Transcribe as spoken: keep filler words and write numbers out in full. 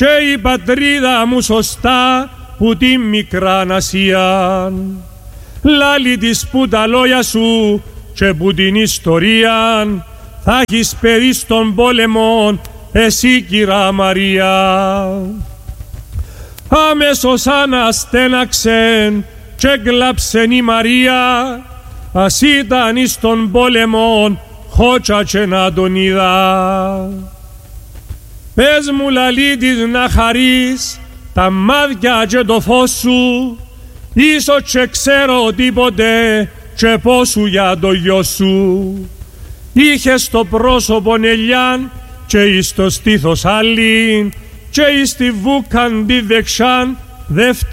και η πατρίδα μου σωστά που τη μικράν Ασίαν. Λάλη της που τα λόγια σου και που την ιστορίαν θα έχεις παιδί στον πόλεμο εσύ κυρά Μαρία. Αμέσως αναστέναξεν και κλάψεν η Μαρία, ας ήταν εις τον πόλεμον χώτσα και να τον είδα. Πες μου λαλή της να χαρείς τα μάτια και το φως σου, ίσως και ξέρω τίποτε και πόσου για το γιο σου. Είχες το πρόσωπον ελιάν και εις το στήθος άλλην και εις τη βούκαν τη δεξιάν δεύτερη.